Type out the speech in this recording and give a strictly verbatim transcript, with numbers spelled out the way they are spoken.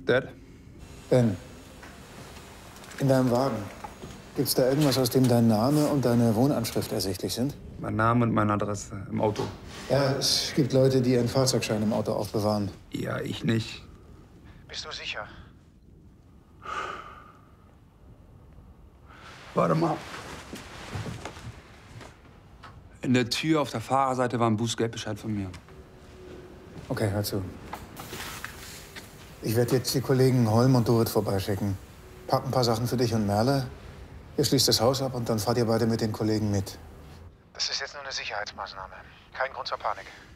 Dad? Ben, in deinem Wagen, gibt's da irgendwas, aus dem dein Name und deine Wohnanschrift ersichtlich sind? Mein Name und meine Adresse im Auto. Ja, es gibt Leute, die ihren Fahrzeugschein im Auto aufbewahren. Ja, ich nicht. Bist du sicher? Warte mal. In der Tür auf der Fahrerseite war ein Bußgeldbescheid von mir. Okay, hör zu. Ich werde jetzt die Kollegen Holm und Dorit vorbeischicken. Pack ein paar Sachen für dich und Merle. Ihr schließt das Haus ab und dann fahrt ihr beide mit den Kollegen mit. Das ist jetzt nur eine Sicherheitsmaßnahme. Kein Grund zur Panik.